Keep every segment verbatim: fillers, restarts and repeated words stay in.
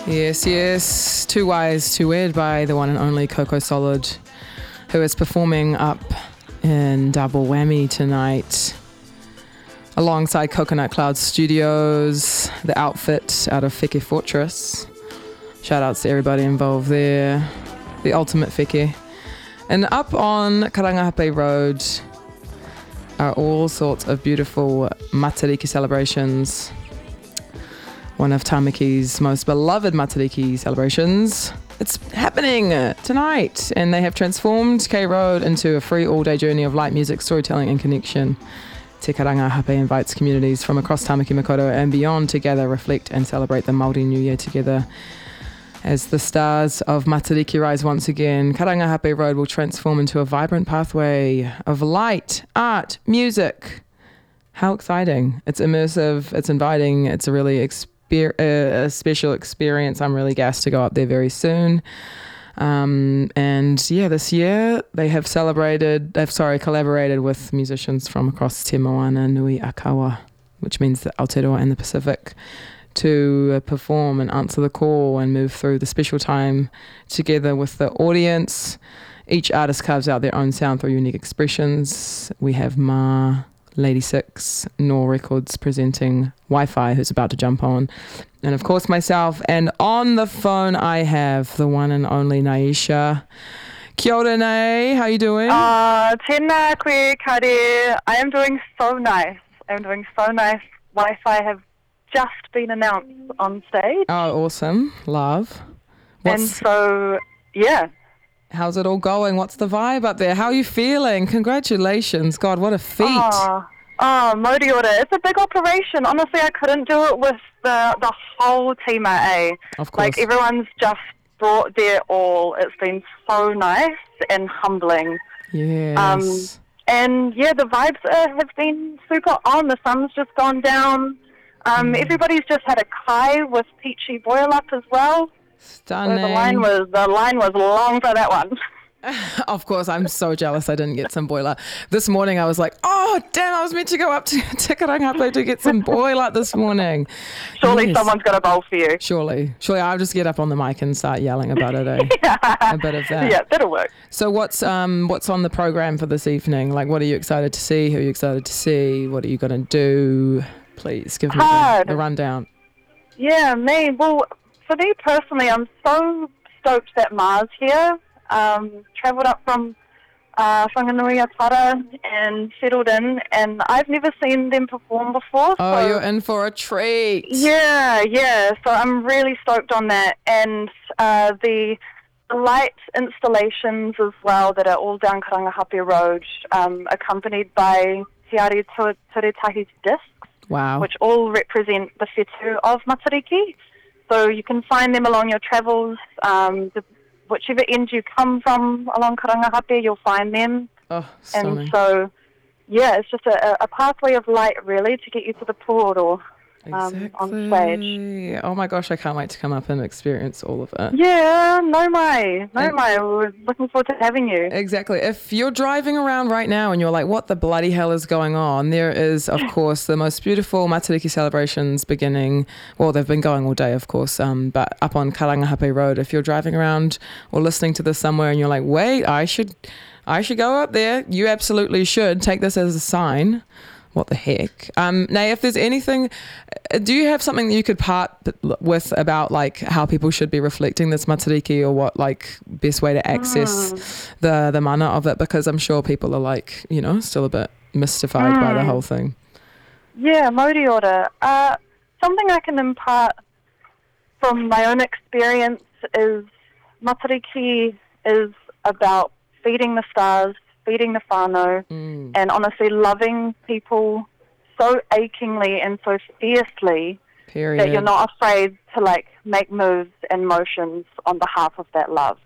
Yes, yes. Two Wise, Two Wed by the one and only Coco Solid, who is performing up in Double Whammy tonight alongside Coconut Cloud Studios, the outfit out of Whike Fortress. Shout outs to everybody involved there. The ultimate Whike. And up on Karangahape Road are all sorts of beautiful Matariki celebrations. One of Tamaki's most beloved Matariki celebrations. It's happening tonight, and they have transformed K Road into a free all-day journey of light music, storytelling and connection. Te Karangahape invites communities from across Tamaki Makaurau and beyond to gather, reflect and celebrate the Māori New Year together. As the stars of Matariki rise once again, Karangahape Road will transform into a vibrant pathway of light, art, music. How exciting. It's immersive, it's inviting, it's a really exp- a special experience. I'm really gassed to go up there very soon. Um, and yeah, this year they have celebrated, they've sorry, collaborated with musicians from across Te Moana Nui Akawa, which means the Aotearoa and the Pacific, to uh, perform and answer the call and move through the special time together with the audience. Each artist carves out their own sound through unique expressions. We have Ma, Lady Six, Nor Records presenting Wi-Fi, who's about to jump on, and of course myself. And on the phone I have the one and only Naisha. Kia ora, Nei. How you doing? Uh, tēnā koe, Kare. I am doing so nice. I'm doing so nice. Wi-Fi have just been announced on stage. Oh, awesome. Love. What's, and so, yeah. How's it all going? What's the vibe up there? How are you feeling? Congratulations. God, what a feat. Oh, oh Modi Ora. It's a big operation. Honestly, I couldn't do it with the, the whole team at A. Of course. Like, everyone's just brought their all. It's been so nice and humbling. Yes. Um, and, yeah, the vibes uh, have been super on. The sun's just gone down. Um, mm. Everybody's just had a kai with Peachy Boil Up as well. Stunning. So the line was the line was long for that one. Of course, I'm so jealous I didn't get some boiler. This morning I was like, oh, damn, I was meant to go up to Te Karangahape to get some boiler this morning. Surely yes. someone's got a bowl for you. Surely. Surely I'll just get up on the mic and start yelling about it, eh? Yeah. A bit of that. Yeah, that'll work. So what's um what's on the program for this evening? Like, what are you excited to see? Who are you excited to see? What are you going to do? Please give me the, the rundown. Yeah, me. Well, for me personally, I'm so stoked that Mars here. Um, travelled up from uh, Whanganui-a-Tara and settled in, and I've never seen them perform before. Oh, so you're in for a treat. Yeah, yeah. So I'm really stoked on that. And uh, the light installations as well that are all down Karangahape Road, um, accompanied by Te Ari Turetahi's discs. Wow. Which all represent the whetū of Matariki. So you can find them along your travels. Um, the, whichever end you come from along Karangahape, you'll find them. Oh, stunning. And so, yeah, it's just a, a pathway of light, really, to get you to the pōro. Um, exactly. on stage. Oh my gosh, I can't wait to come up and experience all of it. Yeah, no mai. No mai. We're looking forward to having you. Exactly. If you're driving around right now and you're like, what the bloody hell is going on? There is, of course, the most beautiful Matariki celebrations beginning, well, they've been going all day, of course, um, but up on Karangahape Road. If you're driving around or listening to this somewhere and you're like, wait, I should, I should go up there. You absolutely should. Take this as a sign. What the heck? Um, Nay, if there's anything, do you have something that you could part with about like how people should be reflecting this Matariki, or what like best way to access mm. the the mana of it? Because I'm sure people are like, you know, still a bit mystified mm. by the whole thing. Yeah, Modi Ora. Uh, something I can impart from my own experience is Matariki is about feeding the stars, feeding the whānau, mm. and honestly loving people so achingly and so fiercely Period. That you're not afraid to like make moves and motions on behalf of that love.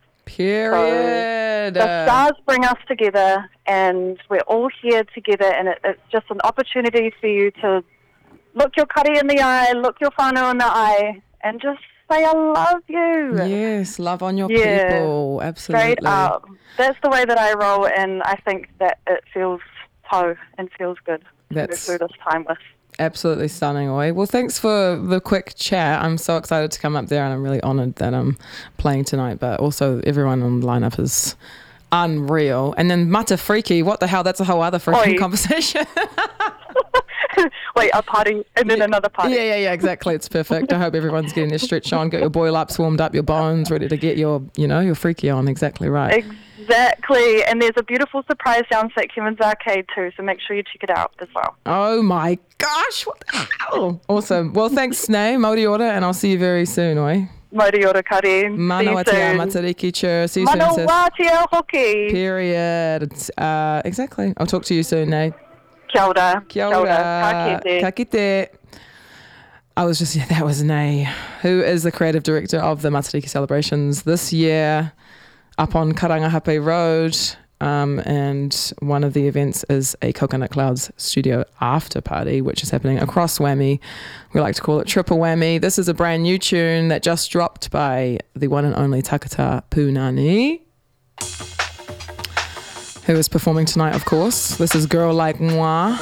Period. So the stars bring us together, and we're all here together, and it, it's just an opportunity for you to look your kari in the eye, look your whānau in the eye, and just say, I love you. Yes, love on your yeah, people. Absolutely. Straight up. That's the way that I roll, and I think that it feels toe and feels good That's, to go through this time with. Absolutely stunning, Oi. Well, thanks for the quick chat. I'm so excited to come up there, and I'm really honoured that I'm playing tonight, but also everyone on the lineup is unreal. And then Mata Freaky, what the hell? That's a whole other freaking Oi. conversation. Wait, a party and then yeah. another party. Yeah, yeah, yeah, exactly. It's perfect. I hope everyone's getting their stretch on, get your boil ups warmed up, your bones ready to get your, you know, your freaky on. Exactly right. Exactly. And there's a beautiful surprise down Saint Kevin's Arcade too, so make sure you check it out as well. Oh my gosh, what the hell? Awesome. Well, thanks, Snay, Mauri ora, and I'll see you very soon, oi. Mauri ora kare. Mana watia matariki chur. See you soon, Mana sis. watia hoki. Period. Uh, exactly. I'll talk to you soon, Nate. Kia ora. Kia ora. Ka kite. Ka kite. I was just, yeah, that was Nay, who is the creative director of the Matariki celebrations this year up on Karangahape Road. Um, and one of the events is a Coconut Clouds studio after party, which is happening across Whammy. We like to call it Triple Whammy. This is a brand new tune that just dropped by the one and only Takata Punani, who is performing tonight, of course. This is Girl Like Moi.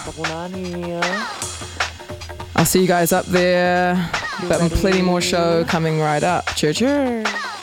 I'll see you guys up there, but plenty more show coming right up. Cheer, cheer.